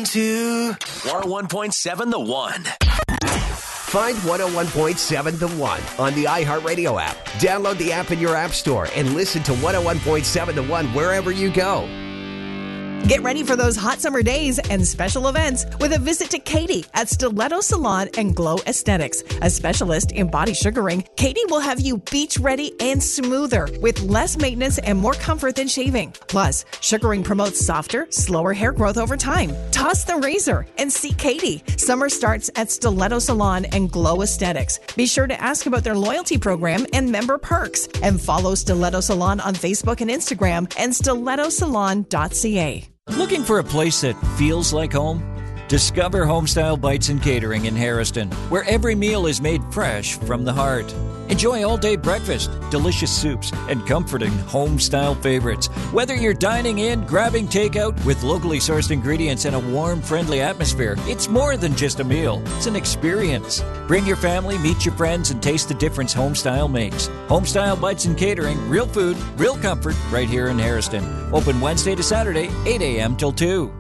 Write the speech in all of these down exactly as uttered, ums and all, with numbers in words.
to one oh one point seven The One. Find one oh one point seven The One on the iHeartRadio app. Download the app in your app store and listen to one oh one point seven The One wherever you go. Get ready for those hot summer days and special events with a visit to Katie at Stiletto Salon and Glow Aesthetics. A specialist in body sugaring, Katie will have you beach ready and smoother with less maintenance and more comfort than shaving. Plus, sugaring promotes softer, slower hair growth over time. Toss the razor and see Katie. Summer starts at Stiletto Salon and Glow Aesthetics. Be sure to ask about their loyalty program and member perks. And follow Stiletto Salon on Facebook and Instagram and stiletto salon dot c a. Looking for a place that feels like home? Discover Homestyle Bites and Catering in Harrison, where every meal is made fresh from the heart. Enjoy all-day breakfast, delicious soups, and comforting home-style favorites. Whether you're dining in, grabbing takeout with locally sourced ingredients and a warm, friendly atmosphere, it's more than just a meal. It's an experience. Bring your family, meet your friends, and taste the difference Homestyle makes. Homestyle Bites and Catering, real food, real comfort, right here in Harrison. Open Wednesday to Saturday, eight a.m. till two.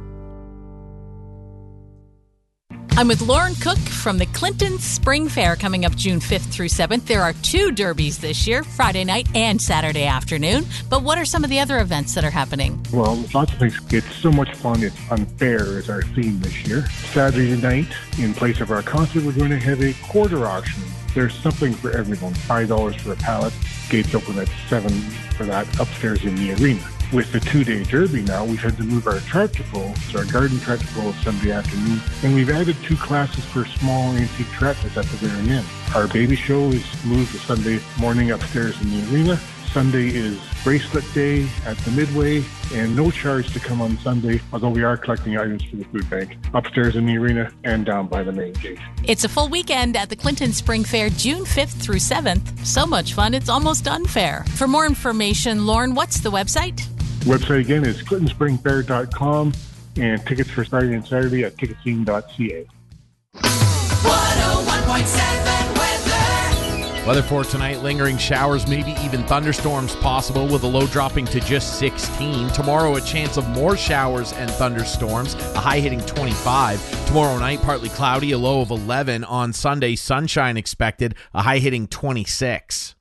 I'm with Lauren Cook from the Clinton Spring Fair coming up June fifth through seventh. There are two derbies this year, Friday night and Saturday afternoon. But what are some of the other events that are happening? Well, lots of things. It's so much fun. It's unfair is our theme this year. Saturday night, in place of our concert, we're going to have a quarter auction. There's something for everyone. five dollars for a pallet. Gates open at seven for that upstairs in the arena. With the two-day derby now, we've had to move our tractor pull, so our garden tractor pull Sunday afternoon, and we've added two classes for small antique tractors at the very end. Our baby show is moved to Sunday morning upstairs in the arena. Sunday is bracelet day at the Midway, and no charge to come on Sunday, although we are collecting items for the food bank upstairs in the arena and down by the main gate. It's a full weekend at the Clinton Spring Fair, June fifth through seventh. So much fun, it's almost unfair. For more information, Lauren, what's the website? Website again is clinton spring fair dot com, and tickets for Friday and Saturday at ticket scene dot c a. one oh one point seven weather. Weather for tonight, lingering showers, maybe even thunderstorms possible with a low dropping to just sixteen. Tomorrow, a chance of more showers and thunderstorms, a high hitting twenty-five. Tomorrow night, partly cloudy, a low of eleven. On Sunday, sunshine expected, a high hitting twenty-six.